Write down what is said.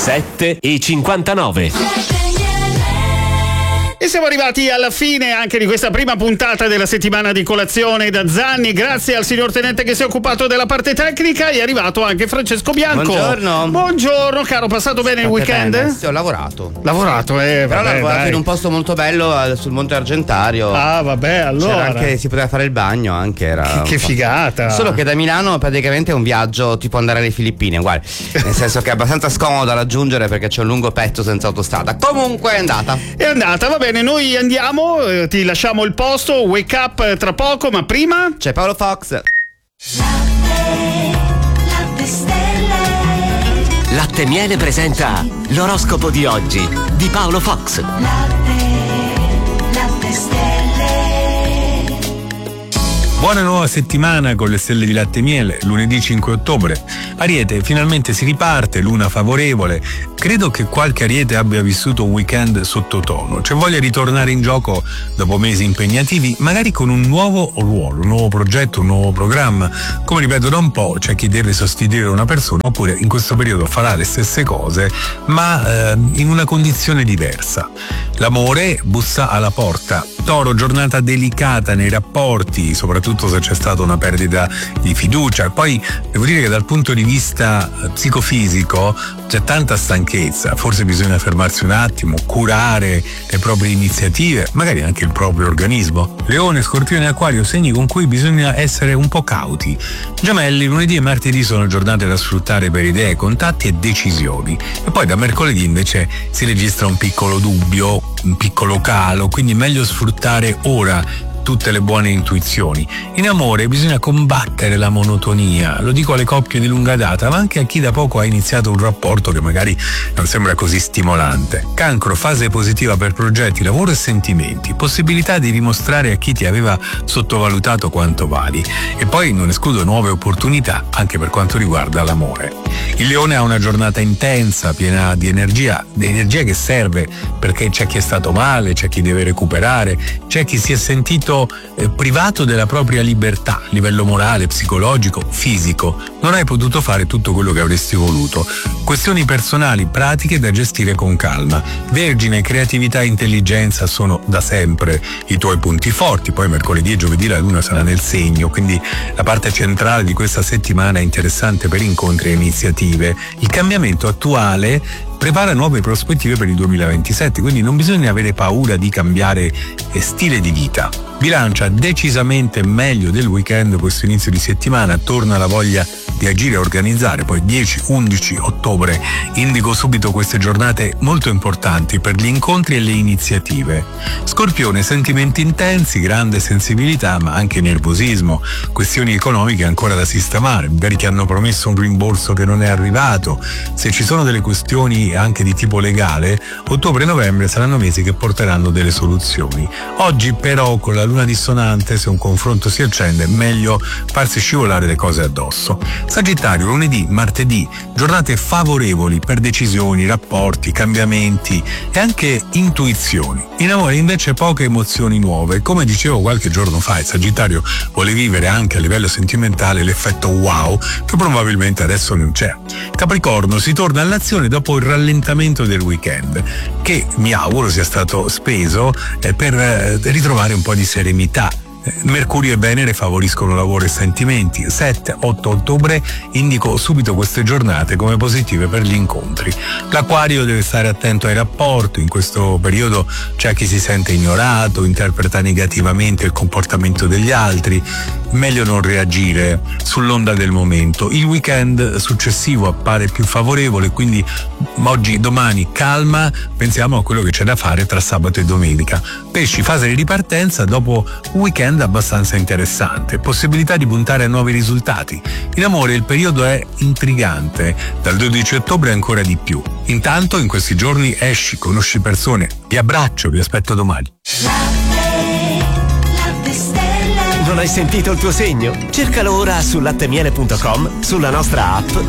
7:59. E siamo arrivati alla fine anche di questa prima puntata della settimana di colazione da Zanni. Grazie al signor Tenente che si è occupato della parte tecnica. È arrivato anche Francesco Bianco. Buongiorno caro, passato bene il weekend? Bene, sì, ho lavorato. Però ho lavorato in un posto molto bello sul Monte Argentario. Ah vabbè, allora c'era anche, si poteva fare il bagno anche, era che figata. Solo che da Milano praticamente è un viaggio tipo andare alle Filippine, uguale. Nel senso che è abbastanza scomodo da raggiungere perché c'è un lungo pezzo senza autostrada. Comunque è andata, va bene, noi andiamo, ti lasciamo il posto. Wake Up tra poco, ma prima c'è Paolo Fox. Latte Miele presenta l'oroscopo di oggi di Paolo Fox. Latte Stelle. Buona nuova settimana con le stelle di Latte Miele, lunedì 5 ottobre. Ariete, finalmente si riparte, luna favorevole. Credo che qualche Ariete abbia vissuto un weekend sottotono. C'è voglia di tornare in gioco dopo mesi impegnativi, magari con un nuovo ruolo, un nuovo progetto, un nuovo programma. Come ripeto da un po', c'è chi deve sostituire una persona, oppure in questo periodo farà le stesse cose, ma in una condizione diversa. L'amore bussa alla porta. Toro, giornata delicata nei rapporti, soprattutto se c'è stata una perdita di fiducia. Poi devo dire che dal punto di vista psicofisico c'è tanta stanchezza, forse bisogna fermarsi un attimo, curare le proprie iniziative, magari anche il proprio organismo. Leone, Scorpione e Acquario, segni con cui bisogna essere un po' cauti. Gemelli, lunedì e martedì sono giornate da sfruttare per idee, contatti e decisioni. E poi da mercoledì invece si registra un piccolo dubbio, un piccolo calo, quindi meglio sfruttare ora tutte le buone intuizioni. In amore bisogna combattere la monotonia, lo dico alle coppie di lunga data, ma anche a chi da poco ha iniziato un rapporto che magari non sembra così stimolante. Cancro, fase positiva per progetti, lavoro e sentimenti, possibilità di dimostrare a chi ti aveva sottovalutato quanto vali. E poi non escludo nuove opportunità anche per quanto riguarda l'amore. Il Leone ha una giornata intensa, piena di energia che serve perché c'è chi è stato male, c'è chi deve recuperare, c'è chi si è sentito privato della propria libertà a livello morale, psicologico, fisico. Non hai potuto fare tutto quello che avresti voluto. Questioni personali, pratiche da gestire con calma. Vergine, creatività e intelligenza sono da sempre i tuoi punti forti. Poi mercoledì e giovedì la luna sarà nel segno, quindi la parte centrale di questa settimana è interessante per incontri e iniziative. Il cambiamento attuale prepara nuove prospettive per il 2027, quindi non bisogna avere paura di cambiare stile di vita. Bilancia, decisamente meglio del weekend questo inizio di settimana, torna la voglia di agire e organizzare. Poi 10-11 ottobre indico subito queste giornate molto importanti per gli incontri e le iniziative. Scorpione, sentimenti intensi, grande sensibilità ma anche nervosismo, questioni economiche ancora da sistemare, magari ti hanno promesso un rimborso che non è arrivato. Se ci sono delle questioni anche di tipo legale, ottobre e novembre saranno mesi che porteranno delle soluzioni. Oggi però con la luna dissonante, se un confronto si accende, meglio farsi scivolare le cose addosso. Sagittario, lunedì, martedì, giornate favorevoli per decisioni, rapporti, cambiamenti e anche intuizioni. In amore invece poche emozioni nuove. Come dicevo qualche giorno fa, il Sagittario vuole vivere anche a livello sentimentale l'effetto wow che probabilmente adesso non c'è. Capricorno, si torna all'azione dopo il rallentamento del weekend, che mi auguro sia stato speso per ritrovare un po' di serenità. Mercurio e Venere favoriscono lavoro e sentimenti. 7-8 ottobre indico subito queste giornate come positive per gli incontri. L'Acquario deve stare attento ai rapporti, in questo periodo c'è chi si sente ignorato, interpreta negativamente il comportamento degli altri, meglio non reagire sull'onda del momento. Il weekend successivo appare più favorevole, quindi oggi, domani calma, pensiamo a quello che c'è da fare tra sabato e domenica. Pesci, fase di ripartenza dopo un weekend abbastanza interessante, possibilità di puntare a nuovi risultati. In amore il periodo è intrigante, dal 12 ottobre ancora di più. Intanto in questi giorni esci, conosci persone, vi abbraccio, vi aspetto domani. Non hai sentito il tuo segno? Cercalo ora su lattemiele.com, sulla nostra app